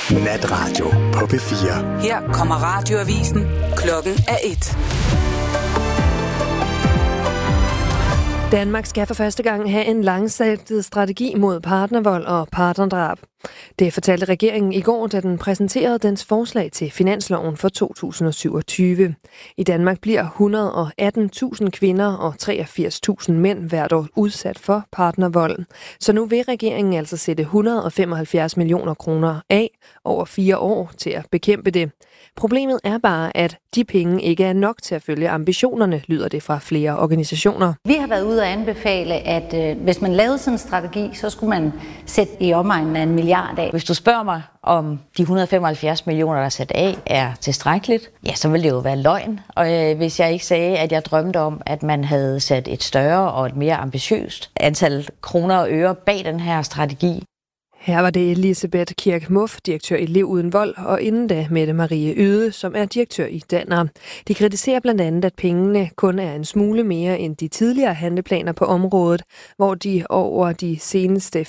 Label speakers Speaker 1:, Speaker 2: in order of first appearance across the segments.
Speaker 1: Natradio på P4.
Speaker 2: Her kommer radioavisen. Klokken er 1.
Speaker 3: Danmark skal for første gang have en langsigtet strategi mod partnervold og partnerdrab. Det fortalte regeringen i går, da den præsenterede dens forslag til finansloven for 2027. I Danmark bliver 118.000 kvinder og 83.000 mænd hvert år udsat for partnervold. Så nu vil regeringen altså sætte 175 millioner kroner af over 4 år til at bekæmpe det. Problemet er bare, at de penge ikke er nok til at følge ambitionerne, lyder det fra flere organisationer.
Speaker 4: Vi har været ude at anbefale, at hvis man lavede sådan en strategi, så skulle man sætte i omegnen af 1 milliard af.
Speaker 5: Hvis du spørger mig, om de 175 millioner, der er sat af, er tilstrækkeligt, ja, så vil det jo være løgn. Og hvis jeg ikke sagde, at jeg drømte om, at man havde sat et større og et mere ambitiøst antal kroner og øre bag den her strategi.
Speaker 3: Her var det Elisabeth Kirk Muff, direktør i Lev Uden Vold, og inden da Mette Marie Yde, som er direktør i Danner. De kritiserer blandt andet, at pengene kun er en smule mere end de tidligere handleplaner på området, hvor der over de seneste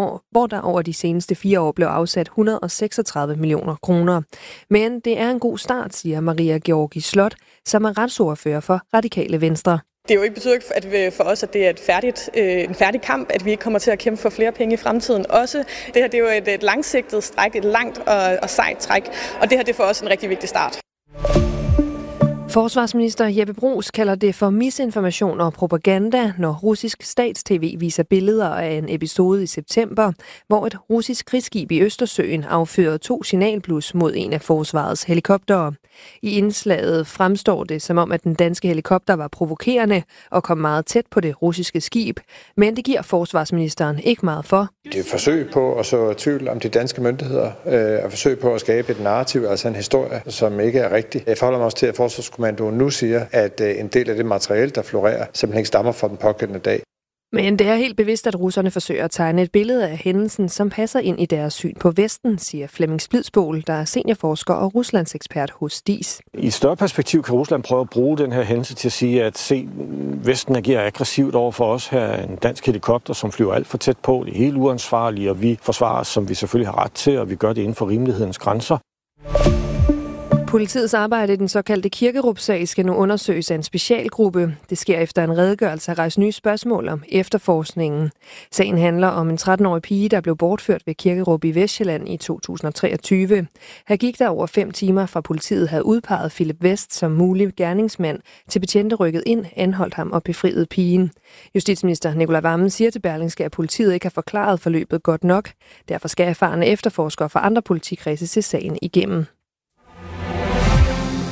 Speaker 3: 4 år blev afsat 136 millioner kroner. Men det er en god start, siger Maria Georgi Slot, som er retsordfører for Radikale Venstre.
Speaker 6: Det er jo ikke betydet for os, at det er en færdig kamp, at vi ikke kommer til at kæmpe for flere penge i fremtiden. Også det her, det er jo et langsigtet stræk, et langt og sejt træk, og det her det er for os en rigtig vigtig start.
Speaker 3: Forsvarsminister Jeppe Bruus kalder det for misinformation og propaganda, når russisk stats-tv viser billeder af en episode i september, hvor et russisk krigsskib i Østersøen affyrede 2 signalblus mod en af forsvarets helikoptere. I indslaget fremstår det som om, at den danske helikopter var provokerende og kom meget tæt på det russiske skib, men det giver forsvarsministeren ikke meget for.
Speaker 7: Det er et forsøg på at så tvivl om de danske myndigheder, et forsøg på at skabe et narrativ, altså en historie, som ikke er rigtig. Jeg forholder mig også til, at Forsvarskommandoen nu siger, at en del af det materiale, der florerer, simpelthen ikke stammer fra den pågældende dag.
Speaker 3: Men det er helt bevidst, at russerne forsøger at tegne et billede af hændelsen, som passer ind i deres syn på Vesten, siger Flemming Splidsbol, der er seniorforsker og Ruslandsekspert hos DIS.
Speaker 8: I et større perspektiv kan Rusland prøve at bruge den her hændelse til at sige, at Vesten agerer aggressivt over for os. Her er en dansk helikopter, som flyver alt for tæt på. Det er helt uansvarligt, og vi forsvarer os, som vi selvfølgelig har ret til, og vi gør det inden for rimelighedens grænser.
Speaker 3: Politiets arbejde i den såkaldte Kirkerup-sag skal nu undersøges af en specialgruppe. Det sker efter en redegørelse at rejse nye spørgsmål om efterforskningen. Sagen handler om en 13-årig pige, der blev bortført ved Kirkerup i Vestsjælland i 2023. Her gik der over 5 timer fra politiet havde udpeget Philip West som mulig gerningsmand, til betjente rykket ind, anholdt ham og befriede pigen. Justitsminister Nicolai Wammen siger til Berlingske, at politiet ikke har forklaret forløbet godt nok. Derfor skal erfarne efterforskere fra andre politikredse se sagen igennem.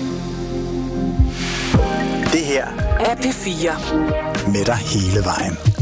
Speaker 1: Det her
Speaker 2: er P4.
Speaker 1: Med dig hele vejen.